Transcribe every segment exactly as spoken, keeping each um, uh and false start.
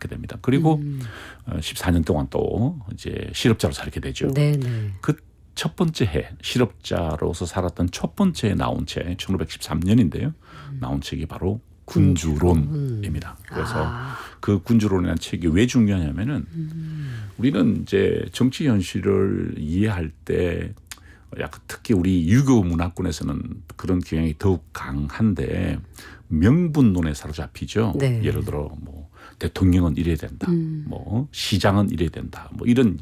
맡게 됩니다. 그리고 음. 십사 년 동안 또 이제 실업자로 살게 되죠. 네네. 그 첫 번째 해 실업자로서 살았던 첫 번째 해 나온 책 천오백십삼 년인데요. 음. 나온 책이 바로 군주론입니다. 그래서 아. 그 군주론이라는 책이 왜 중요하냐면은 음. 우리는 이제 정치 현실을 이해할 때 약간 특히 우리 유교 문화권에서는 그런 경향이 더욱 강한데 명분론에 사로잡히죠. 네. 예를 들어 뭐 대통령은 이래야 된다. 음. 뭐 시장은 이래야 된다. 뭐 이런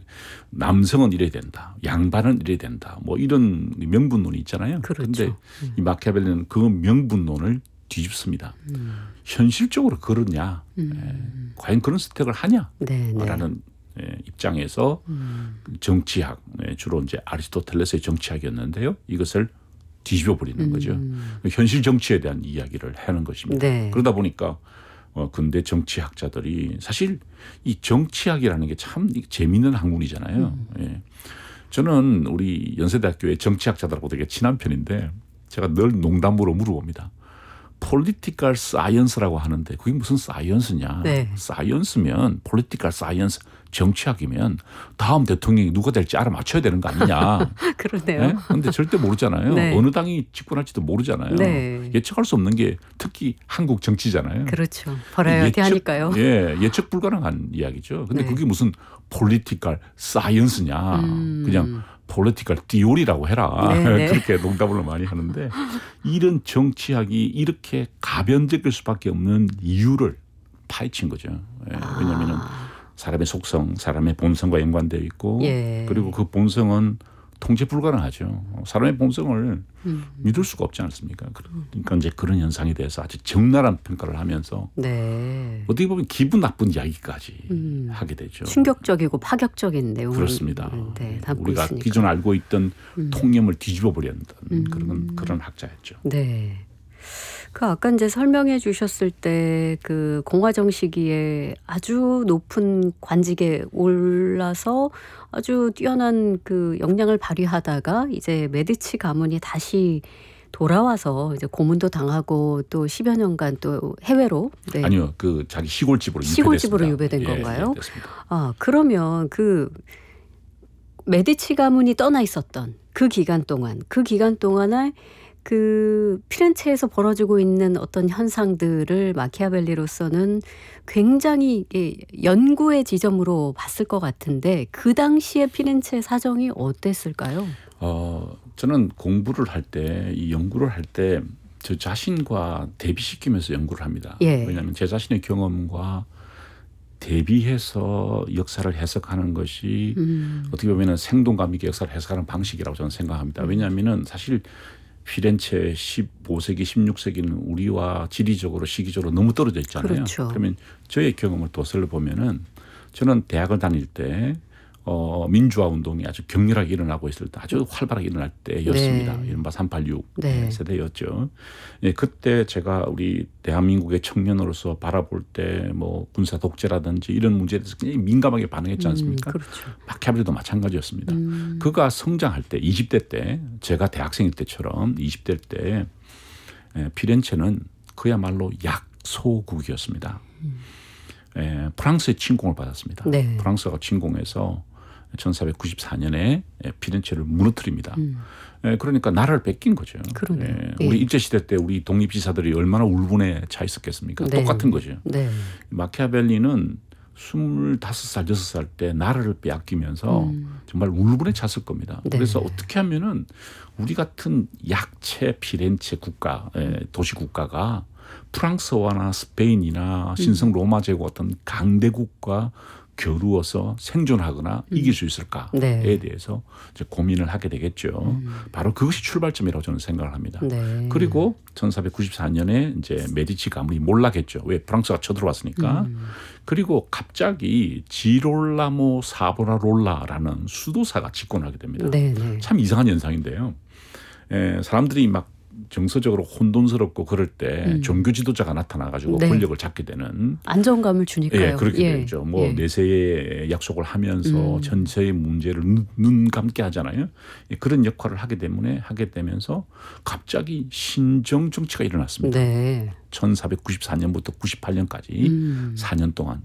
남성은 이래야 된다. 양반은 이래야 된다. 뭐 이런 명분론이 있잖아요. 그런데 그렇죠. 음. 이 마키아벨리는 그 명분론을 뒤집습니다. 음. 현실적으로 그러냐. 음. 예. 과연 그런 선택을 하냐. 네네. 라는 예, 입장에서 음. 정치학, 예, 주로 이제 아리스토텔레스의 정치학이었는데요. 이것을 뒤집어 버리는 거죠. 음. 현실 정치에 대한 이야기를 하는 것입니다. 네. 그러다 보니까 어, 근대 정치학자들이 사실 이 정치학이라는 게 참 재미있는 학문이잖아요. 음. 예. 저는 우리 연세대학교의 정치학자들하고 되게 친한 편인데 제가 늘 농담으로 물어봅니다. political science라고 하는데 그게 무슨 사이언스냐. 네. 사이언스면 political science 정치학이면 다음 대통령이 누가 될지 알아맞혀야 되는 거 아니냐. 그러네요. 그런데 네? 절대 모르잖아요. 네. 어느 당이 집권할지도 모르잖아요. 네. 예측할 수 없는 게 특히 한국 정치잖아요. 그렇죠. 버라이어티하니까요. 예, 예측 불가능한 이야기죠. 근데 네. 그게 무슨 political science냐. 음. 그냥 political theory라고 해라. 네, 네. 그렇게 농담을 많이 하는데 이런 정치학이 이렇게 가변적일 수밖에 없는 이유를 파헤친 거죠. 예, 왜냐하면 아. 사람의 속성, 사람의 본성과 연관되어 있고 예. 그리고 그 본성은 통제 불가능하죠. 사람의 본성을 음. 믿을 수가 없지 않습니까? 그러니까 이제 그런 현상에 대해서 아주 적나라한 평가를 하면서 네. 어떻게 보면 기분 나쁜 이야기까지 음. 하게 되죠. 충격적이고 파격적인 내용을 그렇습니다. 네, 담고 우리가 있으니까. 기존 알고 있던 음. 통념을 뒤집어 버렸던 음. 그런 그런 학자였죠. 네. 그 아까 이제 설명해 주셨을 때 그 공화정 시기에 아주 높은 관직에 올라서 아주 뛰어난 그 역량을 발휘하다가 이제 메디치 가문이 다시 돌아와서 이제 고문도 당하고 또 십여 년간 또 해외로 네. 아니요, 그 자기 시골집으로 시골집으로 유배됐습니다. 유배된 예, 건가요? 예, 됐습니다. 아, 그러면 그 메디치 가문이 떠나 있었던 그 기간 동안 그 기간 동안에 그 피렌체에서 벌어지고 있는 어떤 현상들을 마키아벨리로서는 굉장히 연구의 지점으로 봤을 것 같은데 그 당시에 피렌체 사정이 어땠을까요? 어, 저는 공부를 할 때, 이 연구를 할 때 저 자신과 대비시키면서 연구를 합니다. 예. 왜냐하면 제 자신의 경험과 대비해서 역사를 해석하는 것이 음. 어떻게 보면 생동감 있게 역사를 해석하는 방식이라고 저는 생각합니다. 왜냐하면 사실 피렌체 십오 세기, 십육 세기는 우리와 지리적으로 시기적으로 너무 떨어져 있잖아요. 그렇죠. 그러면 저의 경험을 도설로 보면은 저는 대학을 다닐 때 어, 민주화 운동이 아주 격렬하게 일어나고 있을 때 아주 활발하게 일어날 때였습니다. 네. 이른바 삼팔육 네. 세대였죠. 예, 그때 제가 우리 대한민국의 청년으로서 바라볼 때 뭐 군사 독재라든지 이런 문제에 대해서 굉장히 민감하게 반응했지 않습니까? 음, 그렇죠. 마키아벨리도 마찬가지였습니다. 음. 그가 성장할 때 이십 대 때 제가 대학생일 때처럼 이십 대 때 에, 피렌체는 그야말로 약소국이었습니다. 음. 에, 프랑스의 침공을 받았습니다. 네. 프랑스가 침공해서 천사백구십사 년에 피렌체를 무너뜨립니다. 음. 에, 그러니까 나라를 뺏긴 거죠. 그러네요. 에, 우리 예. 일제시대 때 우리 독립지사들이 얼마나 울분에 차 있었겠습니까? 네. 똑같은 거죠. 네. 마키아벨리는 스물다섯 살, 여섯 살 때 나라를 빼앗기면서 음. 정말 울분에 찼을 겁니다. 네. 그래서 어떻게 하면은 우리 같은 약체 피렌체 국가, 도시 국가가 프랑스와나 스페인이나 신성 로마 제국 같은 강대국과 겨루어서 생존하거나 음. 이길 수 있을까에 네. 대해서 이제 고민을 하게 되겠죠. 음. 바로 그것이 출발점이라고 저는 생각을 합니다. 네. 그리고 천사백구십사 년에 이제 메디치 가문이 몰락했죠. 왜? 프랑스가 쳐들어왔으니까. 음. 그리고 갑자기 지롤라모 사보나롤라라는 수도사가 집권하게 됩니다. 네, 네. 참 이상한 현상인데요. 에, 사람들이 막 정서적으로 혼돈스럽고 그럴 때 음. 종교 지도자가 나타나가지고 네. 권력을 잡게 되는 안정감을 주니까요. 예, 그렇게 예. 되죠. 뭐 예. 내세의 약속을 하면서 음. 전체의 문제를 눈, 눈 감게 하잖아요. 예, 그런 역할을 하게 때문에 하게 되면서 갑자기 신정 정치가 일어났습니다. 네. 천사백구십사 년부터 구십팔 년까지 음. 사 년 동안